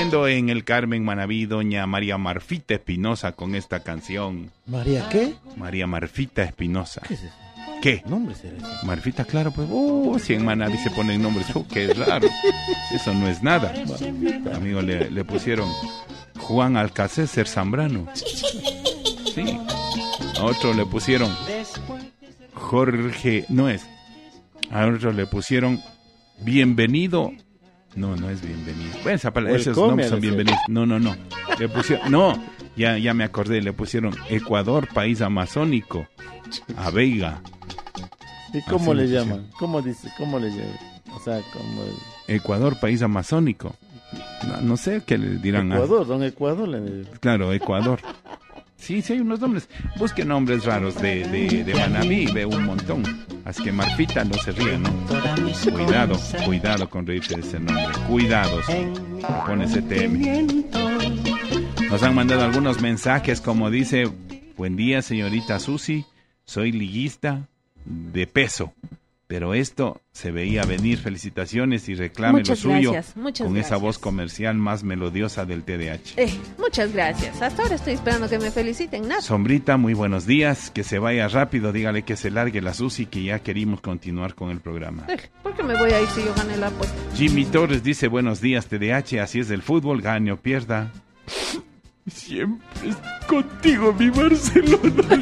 cumpliendo en el Carmen Manaví, doña María Marfita Espinosa con esta canción. ¿María qué? María Marfita Espinosa. ¿Qué es eso? ¿Qué? ¿Nombre será ese? Marfita, claro, pues. Si en Manaví se ponen nombres, qué raro. Eso no es nada. Marfita. Amigo, le pusieron Juan Alcácer Zambrano. Sí. A otro le pusieron Jorge, no es. A otro le pusieron Bienvenido. No es bienvenido. Bueno, esos nombres son bienvenidos. No. Le pusieron, ya me acordé, le pusieron Ecuador, país amazónico. A Veiga. ¿Y cómo Así le le llaman? ¿Cómo dice? ¿Cómo le llaman? O sea, como Ecuador, país amazónico. No sé qué le dirán. Ecuador, don Ecuador. Claro, Ecuador. Sí, hay unos nombres. Busque nombres raros de Manaví, ve un montón. Así que Marfita, no se ría, ¿no? Cuidado con reírte de ese nombre. Cuidado, con ese TM. Nos han mandado algunos mensajes, como dice: buen día, señorita Susi, soy liguista de peso. Pero esto se veía venir. Felicitaciones y reclame Muchas lo suyo gracias, muchas con gracias. esa voz comercial más melodiosa del TDH. Muchas gracias. Hasta ahora estoy esperando que me feliciten. Nada. Sombrita, muy buenos días. Que se vaya rápido. Dígale que se largue la Susi, que ya queremos continuar con el programa. ¿Por qué me voy a ir si yo gané la apuesta? Jimmy Torres dice: buenos días, TDH. Así es el fútbol, gane o pierda. Siempre es contigo, mi Barcelona.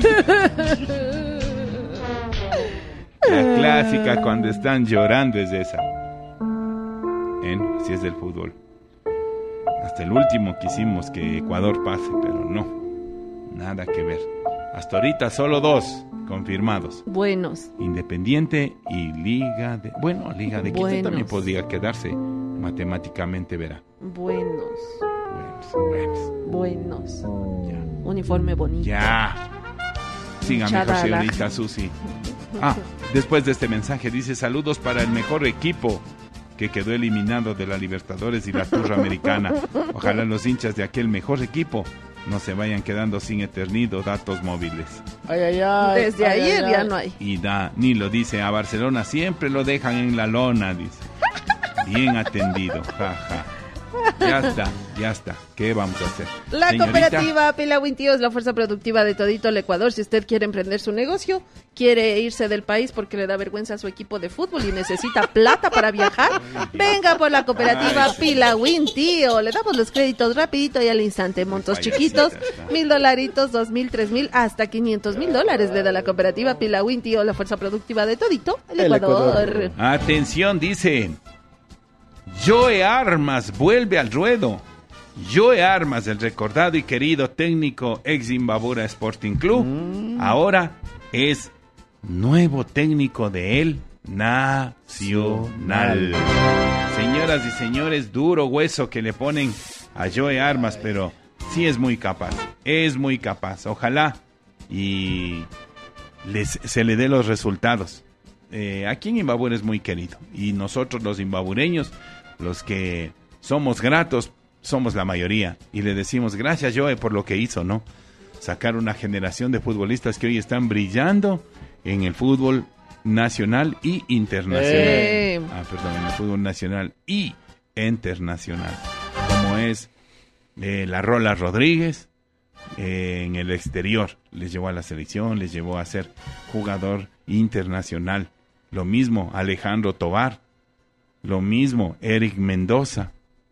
La clásica cuando están llorando es esa. Así es el fútbol. Hasta el último quisimos que Ecuador pase, pero no. Nada que ver. Hasta ahorita solo 2 confirmados. Buenos. Independiente y Liga de... Bueno, Liga de Quito Buenos. también podría quedarse. Matemáticamente verá. Buenos. Ya. Uniforme bonito. Ya. Siga mejor, Chadala. señorita Susi. Después de este mensaje dice: saludos para el mejor equipo que quedó eliminado de la Libertadores y la Turra Americana. Ojalá los hinchas de aquel mejor equipo no se vayan quedando sin eternido datos móviles. Ay. Desde ayer ya no hay. Y ni lo dice: a Barcelona siempre lo dejan en la lona, dice. Bien atendido, jaja. Ya está. ¿Qué vamos a hacer? La Señorita, cooperativa Pilawin Tío es la fuerza productiva de todito el Ecuador. Si usted quiere emprender su negocio, quiere irse del país porque le da vergüenza a su equipo de fútbol y necesita plata para viajar, venga por la cooperativa Pilawin Tío. Le damos los créditos rapidito y al instante. Montos chiquitos, $1,000, $2,000, $3,000, hasta $500,000 le da la cooperativa Pilawin Tío, la fuerza productiva de todito el Ecuador. atención, dice: Joe Armas vuelve al ruedo. Joe Armas, el recordado y querido técnico ex Imbabura Sporting Club, ahora es nuevo técnico de El Nacional. Señoras y señores, duro hueso que le ponen a Joe Armas, pero sí es muy capaz. Ojalá y se le dé los resultados. Aquí en Imbabura es muy querido, y nosotros los imbabureños, los que somos gratos, somos la mayoría, y le decimos gracias, Joe, por lo que hizo, ¿no? Sacar una generación de futbolistas que hoy están brillando en el fútbol nacional y internacional. En el fútbol nacional y internacional, como es la Rola Rodríguez. En el exterior les llevó a la selección, les llevó a ser jugador internacional. Lo mismo Alejandro Tovar, lo mismo Eric Mendoza.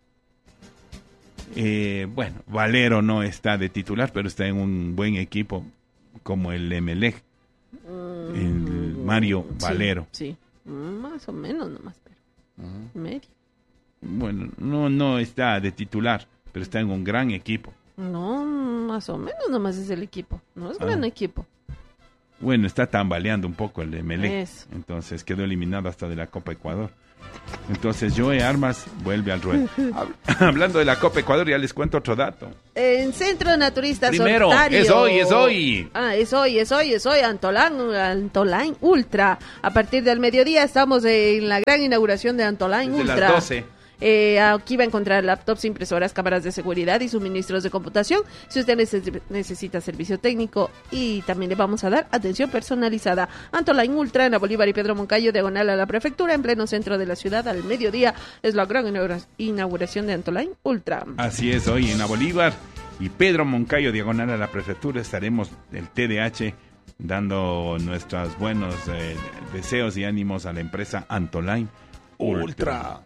Valero no está de titular, pero está en un buen equipo como el Emelec, el Mario Valero. Sí, más o menos nomás, pero medio. Bueno, no está de titular, pero está en un gran equipo. No, más o menos nomás es el equipo, no es gran equipo. Bueno, está tambaleando un poco el Emelec, Eso. entonces quedó eliminado hasta de la Copa Ecuador. Entonces Joe Armas vuelve al ruedo. Hablando de la Copa Ecuador, ya les cuento otro dato. En Centro Naturista Primero, Sortario. es hoy. Es hoy, Antolain Ultra. A partir del mediodía estamos en la gran inauguración de Antolain Desde Ultra. las 12. Aquí va a encontrar laptops, impresoras, cámaras de seguridad y suministros de computación. Si usted necesita servicio técnico, y también le vamos a dar atención personalizada. Antoline Ultra en la Bolívar y Pedro Moncayo, diagonal a la prefectura, en pleno centro de la ciudad, al mediodía. Es la gran inauguración de Antoline Ultra. Así es, hoy en la Bolívar y Pedro Moncayo, diagonal a la prefectura, estaremos el TDH dando nuestros buenos deseos y ánimos a la empresa Antoline Ultra.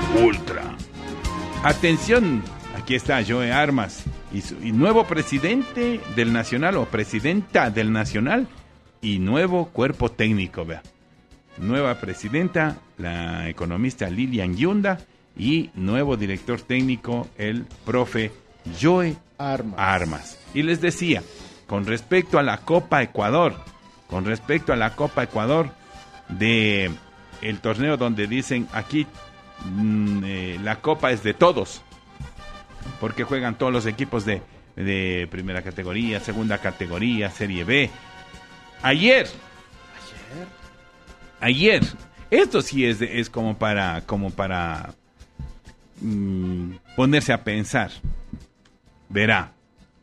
Atención, aquí está Joe Armas y nuevo presidente del Nacional o presidenta del Nacional y nuevo cuerpo técnico, vea. Nueva presidenta, la economista Lilian Yunda, y nuevo director técnico, el profe Joe Armas. Y les decía, con respecto a la Copa Ecuador de el torneo donde dicen aquí la Copa es de todos, porque juegan todos los equipos de primera categoría, segunda categoría, Serie B. Ayer, esto sí es como para ponerse a pensar. Verá,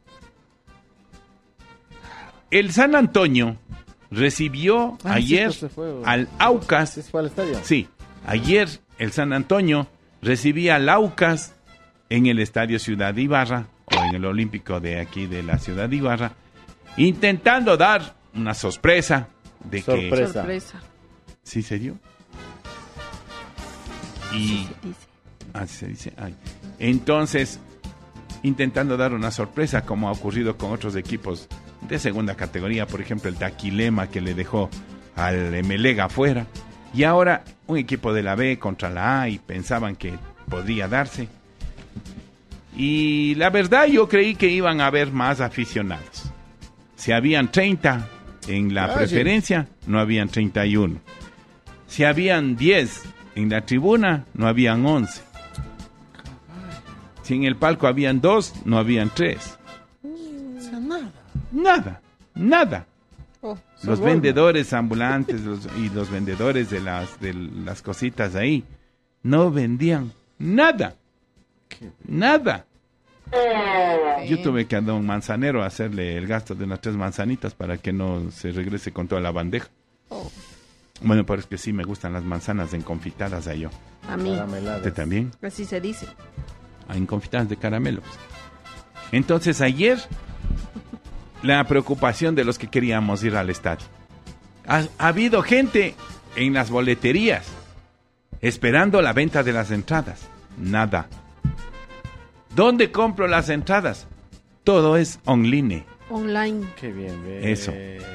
el San Antonio recibió ayer al Aucas. ¿Se fue al estadio? Sí, ayer el San Antonio recibía al Aucas en el Estadio Ciudad de Ibarra, o en el Olímpico de aquí de la Ciudad de Ibarra, intentando dar una sorpresa de Sorpresa. ¿Sí se dio? Y así se dice. Ay. Entonces, intentando dar una sorpresa, como ha ocurrido con otros equipos de segunda categoría, por ejemplo el Daquilema, que le dejó al Emelega afuera, y ahora un equipo de la B contra la A, y pensaban que podría darse, y la verdad yo creí que iban a haber más aficionados. Si habían 30 en la preferencia, no habían 31. Si habían 10 en la tribuna, no habían 11. Si en el palco habían 2, no habían 3. O sea, Nada. Los bueno. vendedores ambulantes y los vendedores de las cositas ahí no vendían nada. Yo tuve que a don Manzanero hacerle el gasto de unas 3 manzanitas para que no se regrese con toda la bandeja. Bueno, pero es que sí me gustan las manzanas enconfitadas a yo. A mí. ¿Usted también? Así se dice. Enconfitadas de caramelos. Entonces ayer, la preocupación de los que queríamos ir al estadio. Ha habido gente en las boleterías esperando la venta de las entradas. Nada. ¿Dónde compro las entradas? Todo es online. Qué bien, Eso.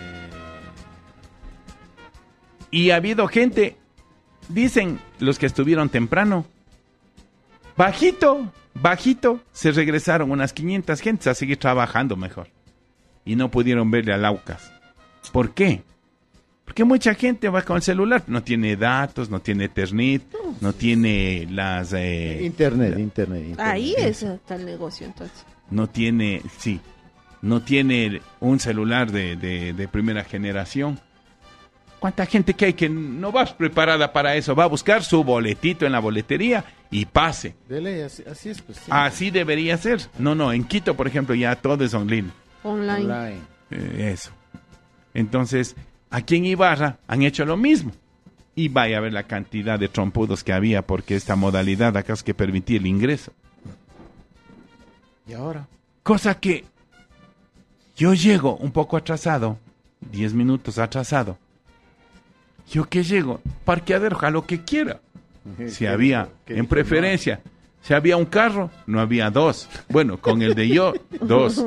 Y ha habido gente, dicen los que estuvieron temprano, bajito, se regresaron unas 500 gentes a seguir trabajando mejor. Y no pudieron verle al Aucas. ¿Por qué? Porque mucha gente va con el celular, no tiene datos, no tiene Ethernet, no tiene las... Internet. Ahí está el negocio, entonces. No tiene un celular de primera generación. ¿Cuánta gente que hay que no va preparada para eso? Va a buscar su boletito en la boletería y pase. De ley, así es. Pues, sí. Así debería ser. No, en Quito, por ejemplo, ya todo es online. Eso. Entonces, aquí en Ibarra han hecho lo mismo. Y vaya a ver la cantidad de trompudos que había, porque esta modalidad acá es que permitía el ingreso. ¿Y ahora? Cosa que yo llego un poco atrasado, 10 minutos atrasado. Yo que llego, parqueadero, a lo que quiera. Si había, en preferencia, si había un carro, no había 2. Bueno, con el de yo, 2.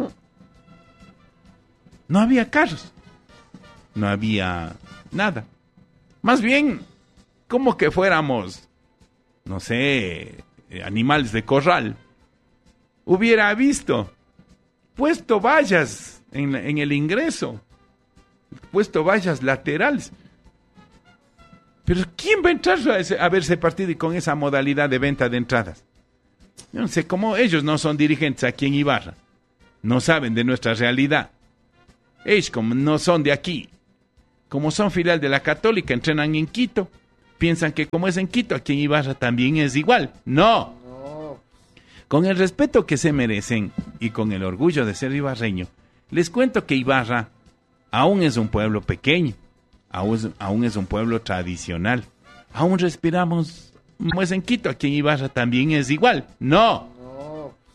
No había carros. No había nada. Más bien, como que fuéramos, no sé, animales de corral. Hubiera visto, puesto vallas en el ingreso, puesto vallas laterales. Pero ¿quién va a entrar a ver ese partido y con esa modalidad de venta de entradas? Yo no sé, cómo ellos no son dirigentes aquí en Ibarra, no saben de nuestra realidad. Ellos como no son de aquí, como son filial de la Católica, entrenan en Quito piensan que como es en Quito, aquí en Ibarra también es igual. No. Con el respeto que se merecen y con el orgullo de ser ibarreño, les cuento que Ibarra aún es un pueblo pequeño, aún es un pueblo tradicional. Aún respiramos como es en Quito, aquí en Ibarra también es igual. No.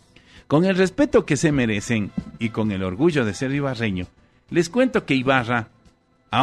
Con el respeto que se merecen y con el orgullo de ser ibarreño, les cuento que Ibarra